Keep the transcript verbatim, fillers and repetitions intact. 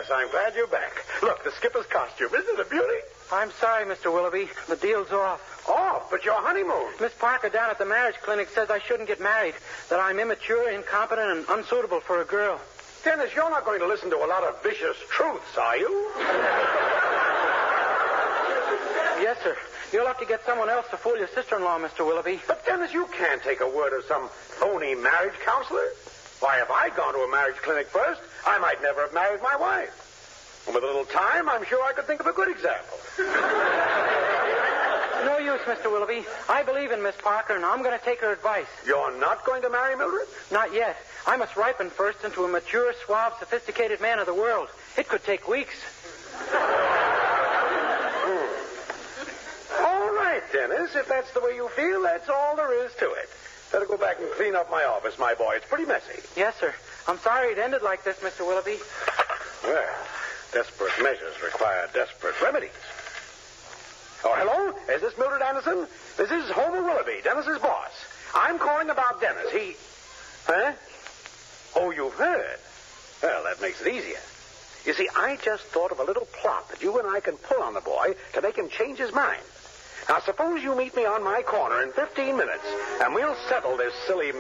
Dennis, I'm glad you're back. Look, the skipper's costume. Isn't it a beauty? I'm sorry, Mister Willoughby. The deal's off. Off? But your honeymoon. Miss Parker down at the marriage clinic says I shouldn't get married, that I'm immature, incompetent, and unsuitable for a girl. Dennis, you're not going to listen to a lot of vicious truths, are you? Yes, sir. You'll have to get someone else to fool your sister-in-law, Mister Willoughby. But, Dennis, you can't take a word of some phony marriage counselor. Why, if I'd gone to a marriage clinic first, I might never have married my wife. And with a little time, I'm sure I could think of a good example. No use, Mister Willoughby. I believe in Miss Parker, and I'm going to take her advice. You're not going to marry Mildred? Not yet. I must ripen first into a mature, suave, sophisticated man of the world. It could take weeks. Hmm. All right, Dennis. If that's the way you feel, that's all there is to it. Better go back and clean up my office, my boy. It's pretty messy. Yes, sir. I'm sorry it ended like this, Mister Willoughby. Well, desperate measures require desperate remedies. Oh, hello? Is this Mildred Anderson? This is Homer Willoughby, Dennis's boss. I'm calling about Dennis. He... Huh? Oh, you've heard? Well, that makes it easier. You see, I just thought of a little plot that you and I can pull on the boy to make him change his mind. Now, suppose you meet me on my corner in fifteen minutes, and we'll settle this silly